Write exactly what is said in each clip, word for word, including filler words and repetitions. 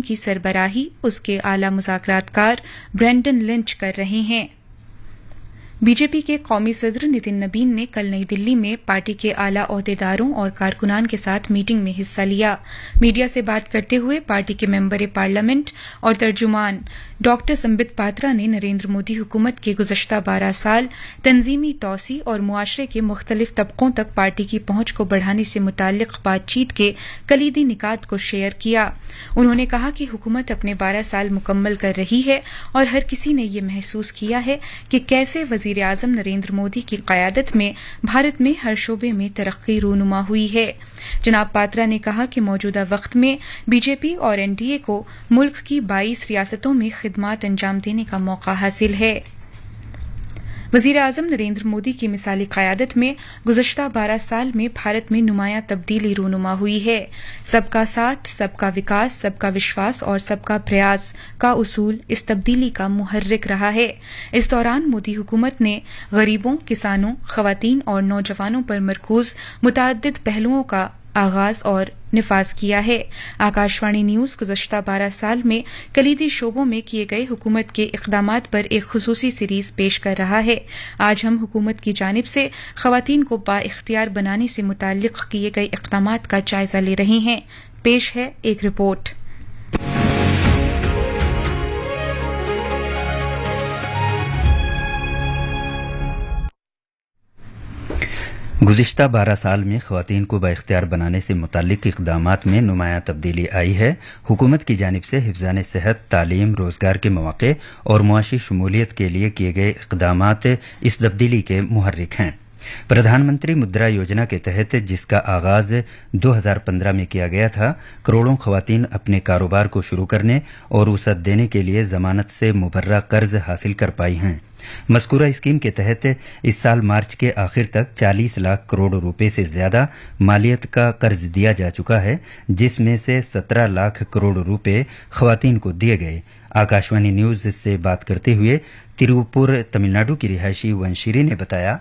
की सरबराही उसके आला मुज़ाकरात कार ब्रेंडन लिंच कर रहे हैं। बीजेपी के कौमी सदर नितिन नबीन ने कल नई दिल्ली में पार्टी के आला ओहदेदारों और कारकुनान के साथ मीटिंग में हिस्सा लिया। मीडिया से बात करते हुए पार्टी के मेंबर पार्लियामेंट और तर्जुमान डॉक्टर संबित पात्रा ने नरेंद्र मोदी हुकूमत के गुज़श्ता बारह साल तंजीमी तौसी और मुआशरे के मुख्तलिफ तबकों तक पार्टी की पहुंच को बढ़ाने से मुताल्लिक बातचीत के कलीदी निकात को शेयर किया। उन्होंने कहा कि हुकूमत अपने बारह साल मुकम्मल कर रही है और हर किसी ने ये महसूस किया है कि कैसे वज़ीर आज़म नरेंद्र मोदी की क़यादत में भारत में हर शोबे में तरक्की रूनुमा हुई है। जनाब पात्रा ने कहा कि मौजूदा वक्त में बीजेपी और एनडीए को मुल्क की बाईस रियासतों में खिदमात अंजाम देने का मौका हासिल है। वज़ीर आज़म नरेंद्र मोदी की मिसाली क़यादत में गुज़श्ता बारह साल में भारत में नुमायां तब्दीली रूनुमा हुई है। सबका साथ, सबका विकास, सबका विश्वास और सबका प्रयास का उसूल इस तब्दीली का मुहर्रिक रहा है। इस दौरान मोदी हुकूमत ने गरीबों, किसानों, ख़वातीन और नौजवानों पर मरकूज मुतअद्दिद पहलुओं का आगाज और निफाज किया है। आकाशवाणी न्यूज गुज़श्ता बारह साल में कलीदी शोबों में किए गए हुकूमत के इक़दामात पर एक खुसूसी सीरीज पेश कर रहा है। आज हम हुकूमत की जानिब से ख़वातीन को बाइख्तियार बनाने से मुताल्लिक़ किए गए इक़दामात का जायजा ले रहे हैं। पेश है एक रिपोर्ट। गुज़िश्ता बारह साल में ख़वातीन को बाइख्तियार बनाने से मुताल्लिक़ इक़दामात में नुमायां तब्दीली आई है। हुकूमत की जानिब से हिफ़्ज़ान सेहत, तालीम, रोज़गार के मौक़े और मुआशी शमूलियत के लिए किए गए इक़दामात इस तब्दीली के मुहर्रिक हैं। प्रधानमंत्री मुद्रा योजना के तहत जिसका आगाज दो हज़ार पंद्रह में किया गया था, करोड़ों ख़वातीन अपने कारोबार को शुरू करने और वसअत देने के लिए ज़मानत से मुबर्रा कर्ज हासिल कर पाई हैं। मज़कूरा स्कीम के तहत इस साल मार्च के आखिर तक चालीस लाख करोड़ रुपए से ज्यादा मालियत का कर्ज दिया जा चुका है, जिसमें से सत्रह लाख करोड़ रुपए ख़वातीन को दिए गए। आकाशवाणी न्यूज से बात करते हुए तिरुपुर तमिलनाडु की रिहायशी वंशिरी ने बताया,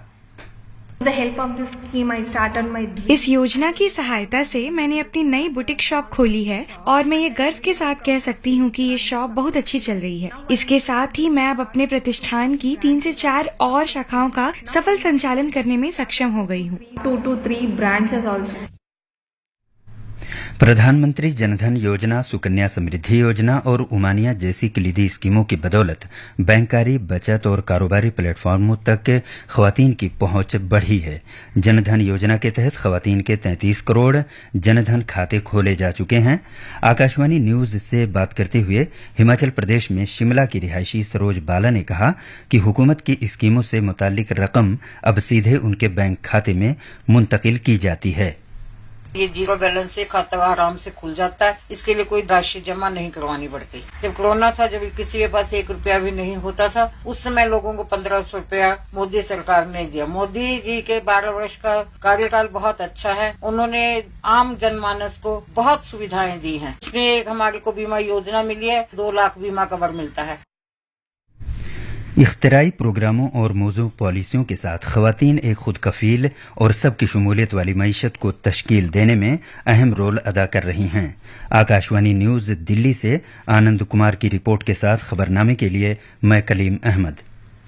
इस योजना की सहायता से मैंने अपनी नई बुटीक शॉप खोली है और मैं ये गर्व के साथ कह सकती हूँ कि ये शॉप बहुत अच्छी चल रही है। इसके साथ ही मैं अब अपने प्रतिष्ठान की तीन से चार और शाखाओं का सफल संचालन करने में सक्षम हो गई हूँ। To to three branches also. प्रधानमंत्री जनधन योजना, सुकन्या समृद्धि योजना और उमानिया जैसी कलीदी स्कीमों की बदौलत बैंकारी, बचत और कारोबारी प्लेटफॉर्मों तक ख़वातीन की पहुंच बढ़ी है। जनधन योजना के तहत ख़वातीन के तैंतीस करोड़ जनधन खाते खोले जा चुके हैं। आकाशवाणी न्यूज से बात करते हुए हिमाचल प्रदेश में शिमला की रिहायशी सरोज बाला ने कहा कि हुकूमत की स्कीमों से मुताल्लिक रकम अब सीधे उनके बैंक खाते में मुंतकिल की जाती है। ये जीरो बैलेंस से खाता आराम से खुल जाता है, इसके लिए कोई राशि जमा नहीं करवानी पड़ती। जब कोरोना था, जब किसी के पास एक रुपया भी नहीं होता था, उस समय लोगों को पंद्रह सौ रुपया मोदी सरकार ने दिया। मोदी जी के बारह वर्ष का कार्यकाल बहुत अच्छा है। उन्होंने आम जनमानस को बहुत सुविधाएं दी हैं। इसमें एक हमारे को बीमा योजना मिली है, दो लाख बीमा कवर मिलता है। इख्तिराई प्रोग्रामों और मौजू पॉलिसियों के साथ ख़वातीन एक खुद कफील और सबकी शमूलियत वाली मईशत को तश्कील देने में अहम रोल अदा कर रही हैं। आकाशवाणी न्यूज दिल्ली से आनंद कुमार की रिपोर्ट के साथ खबरनामे के लिए मैं Kaleem Ahmad.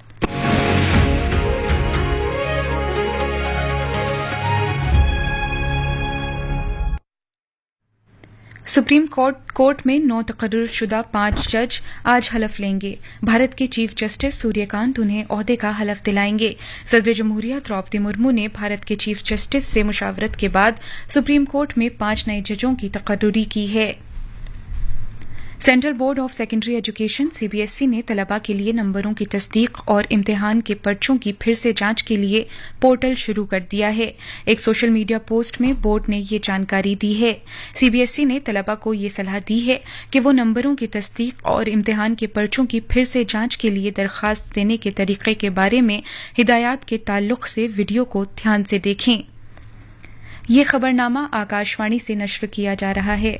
Supreme court court में नौ तकर्रुर शुदा पांच जज आज हलफ लेंगे। भारत के चीफ जस्टिस सूर्यकांत उन्हें ओहदे का हलफ दिलाएंगे। सदर जमहूरिया द्रौपदी मुर्मू ने भारत के चीफ जस्टिस से मुशावरत के बाद सुप्रीम कोर्ट में पांच नए जजों की तकर्रुरी की है। Central board of secondary education CBSE ने तलबा के लिए नंबरों की तस्दीक और इम्तिहान के पर्चों की फिर से जांच के लिए पोर्टल शुरू कर दिया है। एक सोशल मीडिया पोस्ट में बोर्ड ने ये जानकारी दी है। सीबीएसई ने तलबा को ये सलाह दी है कि वो नंबरों की तस्दीक और इम्तिहान के पर्चों की फिर से जांच के लिए दरखास्त देने के तरीके के बारे में हिदायत के ताल्लुक से वीडियो को ध्यान से देखें। ये खबरनामा आकाशवाणी से नश्र किया जा रहा है।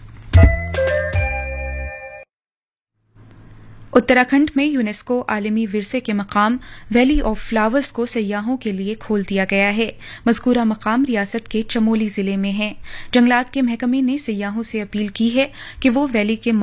उत्तराखंड में यूनेस्को आलमी विरसे के मकाम वैली ऑफ फ्लावर्स को सयाहों के लिए खोल दिया गया है। मज़कूरा मकाम रियासत के चमोली जिले में है। जंगलात के महकमे ने सयाहों से अपील की है कि वो वैली के